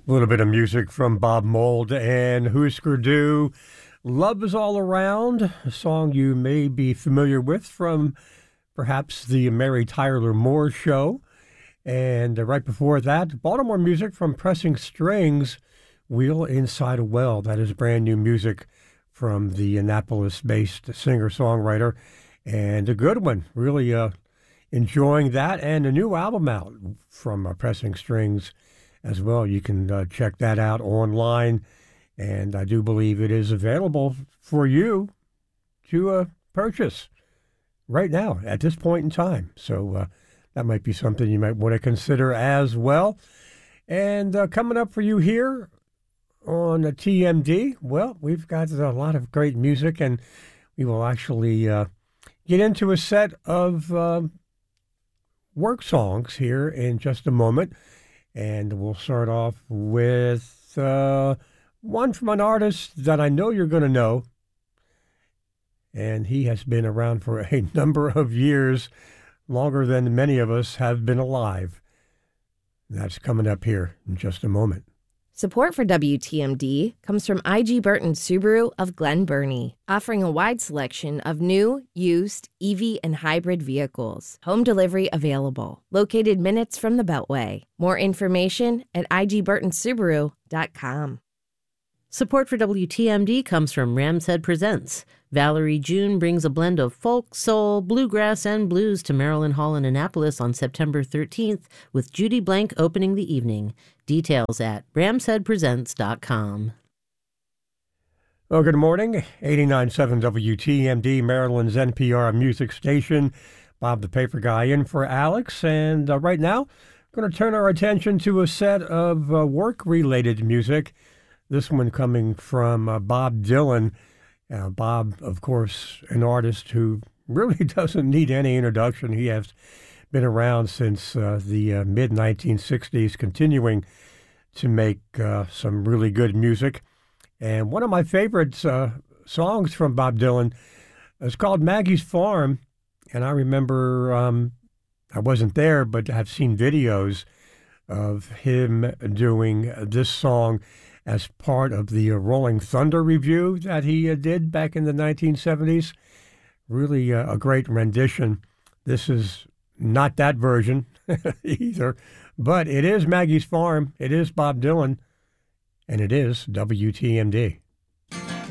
A little bit of music from Bob Mould and Husker Du. Love is All Around, a song you may be familiar with from perhaps the Mary Tyler Moore Show. And right before that, Baltimore music from Pressing Strings, Wheel Inside a Well. That is brand new music from the Annapolis-based singer-songwriter. And a good one. Really enjoying that. And a new album out from Pressing Strings as well. You can check that out online, and I do believe it is available for you to purchase right now at this point in time. So that might be something you might want to consider as well. And coming up for you here on TMD, well, we've got a lot of great music, and we will actually get into a set of work songs here in just a moment. And we'll start off with one from an artist that I know you're going to know. And he has been around for a number of years, longer than many of us have been alive. That's coming up here in just a moment. Support for WTMD comes from IG Burton Subaru of Glen Burnie, offering a wide selection of new, used, EV, and hybrid vehicles. Home delivery available. Located minutes from the Beltway. More information at igburtonsubaru.com. Support for WTMD comes from Ram's Head Presents. Valerie June brings a blend of folk, soul, bluegrass, and blues to Maryland Hall in Annapolis on September 13th, with Judy Blank opening the evening. Details at ramsheadpresents.com. Well, good morning. 89.7 WTMD, Maryland's NPR music station. Bob the Paper Guy in for Alex. And right now, we're going to turn our attention to a set of work-related music. This one coming from Bob Dylan. Bob, of course, an artist who really doesn't need any introduction. He has been around since the mid-1960s, continuing to make some really good music. And one of my favorite songs from Bob Dylan is called Maggie's Farm. And I remember, I wasn't there, but I've seen videos of him doing this song as part of the Rolling Thunder review that he did back in the 1970s. Really a great rendition. This is not that version either, but it is Maggie's Farm, it is Bob Dylan, and it is WTMD.